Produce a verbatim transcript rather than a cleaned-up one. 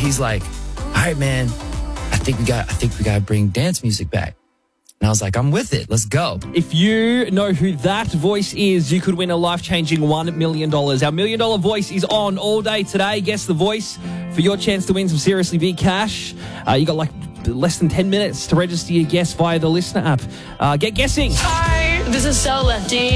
he's like, all right, man, I think we got, I think we got to bring dance music back. And I was like, I'm with it. Let's go. If you know who that voice is, you could win a life-changing one million dollars. Our million dollar voice is on all day today. Guess the voice for your chance to win some seriously big cash. Uh, you got like less than ten minutes to register your guess via the Listener app. Uh, get guessing. Hi, this is So Lefty.